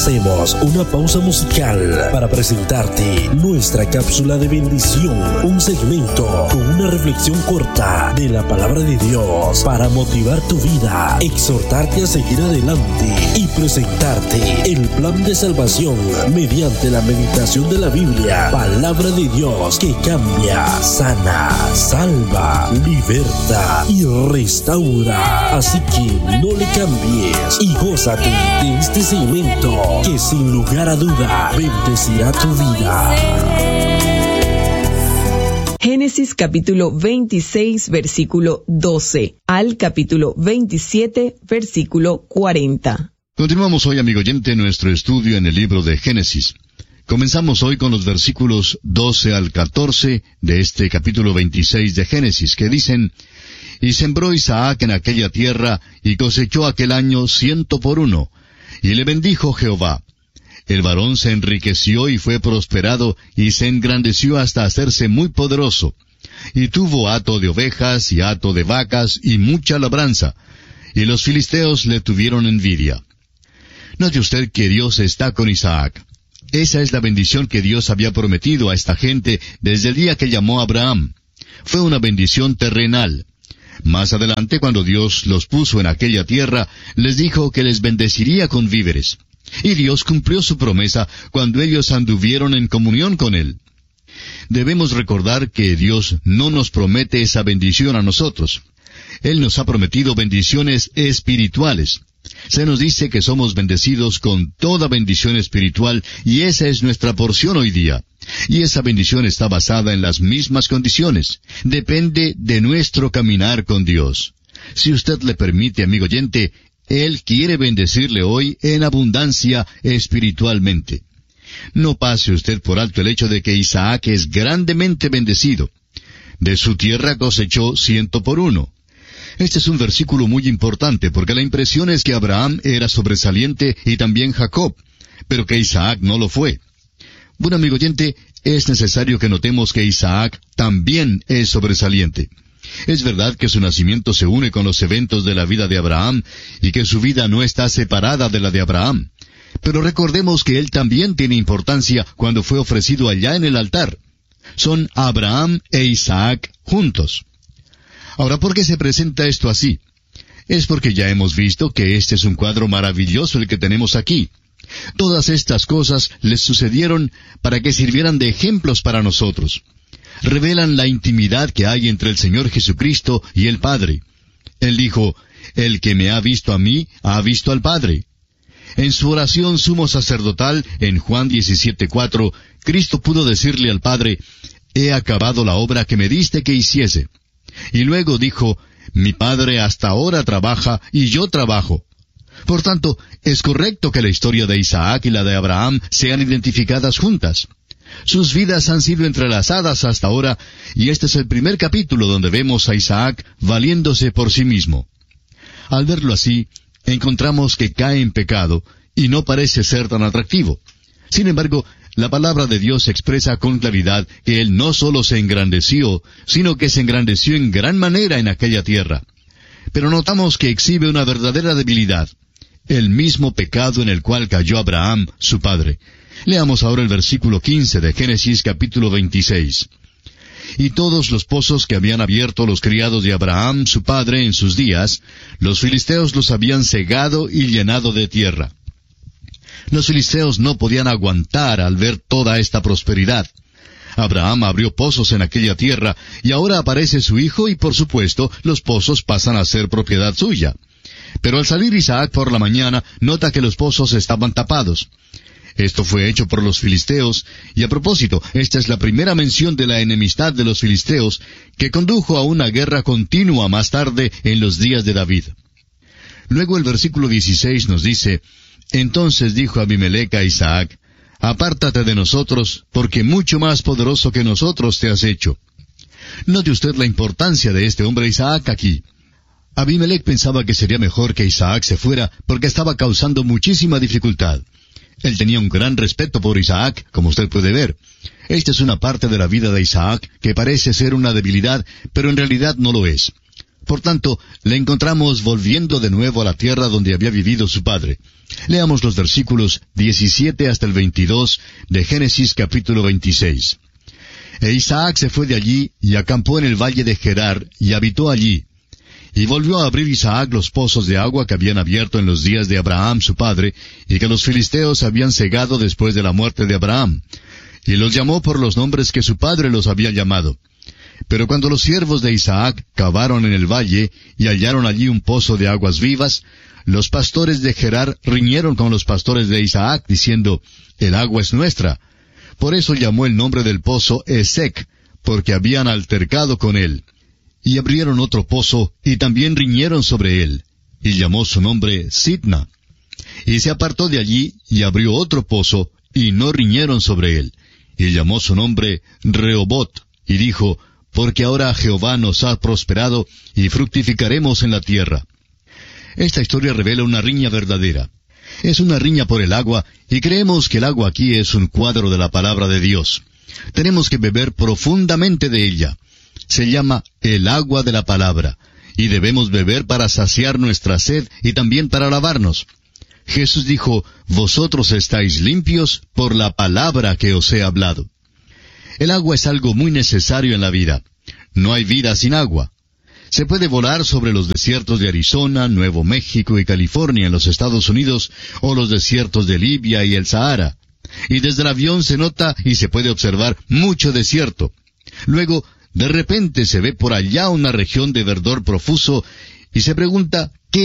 Hacemos una pausa musical para presentarte nuestra cápsula de bendición, un segmento con una reflexión corta de la palabra de Dios para motivar tu vida, exhortarte a seguir adelante y presentarte el plan de salvación mediante la meditación de la Biblia, palabra de Dios que cambia, sana, salva, liberta y restaura. Así que no le cambies y gózate de este segmento que sin lugar a duda bendecirá tu vida. Génesis capítulo 26, versículo 12 al capítulo 27, versículo 40. Continuamos hoy, amigo oyente, nuestro estudio en el libro de Génesis. Comenzamos hoy con los versículos 12 al 14 de este capítulo 26 de Génesis, que dicen: Y sembró Isaac en aquella tierra, y cosechó aquel año 100 por 1, y le bendijo Jehová. El varón se enriqueció y fue prosperado, y se engrandeció hasta hacerse muy poderoso. Y tuvo hato de ovejas, y hato de vacas, y mucha labranza. Y los filisteos le tuvieron envidia. Note usted que Dios está con Isaac. Esa es la bendición que Dios había prometido a esta gente desde el día que llamó a Abraham. Fue una bendición terrenal. Más adelante, cuando Dios los puso en aquella tierra, les dijo que les bendeciría con víveres. Y Dios cumplió su promesa cuando ellos anduvieron en comunión con Él. Debemos recordar que Dios no nos promete esa bendición a nosotros. Él nos ha prometido bendiciones espirituales. Se nos dice que somos bendecidos con toda bendición espiritual, y esa es nuestra porción hoy día. Y esa bendición está basada en las mismas condiciones. Depende de nuestro caminar con Dios. Si usted le permite, amigo oyente, Él quiere bendecirle hoy en abundancia espiritualmente. No pase usted por alto el hecho de que Isaac es grandemente bendecido. De su tierra cosechó 100 por 1. Este es un versículo muy importante porque la impresión es que Abraham era sobresaliente y también Jacob, pero que Isaac no lo fue. Bueno, amigo oyente, es necesario que notemos que Isaac también es sobresaliente. Es verdad que su nacimiento se une con los eventos de la vida de Abraham y que su vida no está separada de la de Abraham. Pero recordemos que él también tiene importancia cuando fue ofrecido allá en el altar. Son Abraham e Isaac juntos. Ahora, ¿por qué se presenta esto así? Es porque ya hemos visto que este es un cuadro maravilloso el que tenemos aquí. Todas estas cosas les sucedieron para que sirvieran de ejemplos para nosotros. Revelan la intimidad que hay entre el Señor Jesucristo y el Padre. Él dijo: El que me ha visto a mí, ha visto al Padre. En su oración sumo sacerdotal, en Juan 17:4, Cristo pudo decirle al Padre: He acabado la obra que me diste que hiciese. Y luego dijo: Mi Padre hasta ahora trabaja y yo trabajo. Por tanto, es correcto que la historia de Isaac y la de Abraham sean identificadas juntas. Sus vidas han sido entrelazadas hasta ahora, y este es el primer capítulo donde vemos a Isaac valiéndose por sí mismo. Al verlo así, encontramos que cae en pecado, y no parece ser tan atractivo. Sin embargo, la palabra de Dios expresa con claridad que él no solo se engrandeció, sino que se engrandeció en gran manera en aquella tierra. Pero notamos que exhibe una verdadera debilidad, el mismo pecado en el cual cayó Abraham, su padre. Leamos ahora el versículo 15 de Génesis capítulo 26. Y todos los pozos que habían abierto los criados de Abraham, su padre, en sus días, los filisteos los habían cegado y llenado de tierra. Los filisteos no podían aguantar al ver toda esta prosperidad. Abraham abrió pozos en aquella tierra, y ahora aparece su hijo y, por supuesto, los pozos pasan a ser propiedad suya. Pero al salir Isaac por la mañana, nota que los pozos estaban tapados. Esto fue hecho por los filisteos, y a propósito, esta es la primera mención de la enemistad de los filisteos, que condujo a una guerra continua más tarde en los días de David. Luego el versículo 16 nos dice: Entonces dijo Abimelec a Isaac: Apártate de nosotros, porque mucho más poderoso que nosotros te has hecho. Note usted la importancia de este hombre Isaac aquí. Abimelec pensaba que sería mejor que Isaac se fuera, porque estaba causando muchísima dificultad. Él tenía un gran respeto por Isaac, como usted puede ver. Esta es una parte de la vida de Isaac que parece ser una debilidad, pero en realidad no lo es. Por tanto, le encontramos volviendo de nuevo a la tierra donde había vivido su padre. Leamos los versículos 17 hasta el 22 de Génesis capítulo 26. E Isaac se fue de allí y acampó en el valle de Gerar y habitó allí. Y volvió a abrir Isaac los pozos de agua que habían abierto en los días de Abraham su padre, y que los filisteos habían cegado después de la muerte de Abraham. Y los llamó por los nombres que su padre los había llamado. Pero cuando los siervos de Isaac cavaron en el valle y hallaron allí un pozo de aguas vivas, los pastores de Gerar riñeron con los pastores de Isaac, diciendo, el agua es nuestra. Por eso llamó el nombre del pozo Esek, porque habían altercado con él. Y abrieron otro pozo, y también riñeron sobre él, y llamó su nombre Sitna. Y se apartó de allí, y abrió otro pozo, y no riñeron sobre él, y llamó su nombre Rehobot, y dijo, porque ahora Jehová nos ha prosperado, y fructificaremos en la tierra. Esta historia revela una riña verdadera. Es una riña por el agua, y creemos que el agua aquí es un cuadro de la palabra de Dios. Tenemos que beber profundamente de ella. Se llama el agua de la palabra, y debemos beber para saciar nuestra sed y también para lavarnos. Jesús dijo, vosotros estáis limpios por la palabra que os he hablado. El agua es algo muy necesario en la vida. No hay vida sin agua. Se puede volar sobre los desiertos de Arizona, Nuevo México y California en los Estados Unidos, o los desiertos de Libia y el Sahara. Y desde el avión se nota y se puede observar mucho desierto. Luego, de repente se ve por allá una región de verdor profuso, y se pregunta, ¿qué